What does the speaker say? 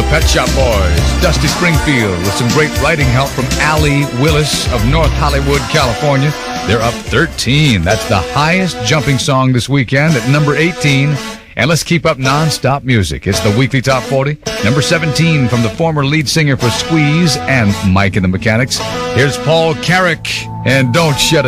Pet Shop Boys, Dusty Springfield, with some great writing help from Allie Willis of North Hollywood, California. They're up 13. That's the highest jumping song this weekend at number 18. And let's keep up non-stop music. It's the weekly Top 40. Number 17 from the former lead singer for Squeeze and Mike and the Mechanics. Here's Paul Carrick and Don't Shut It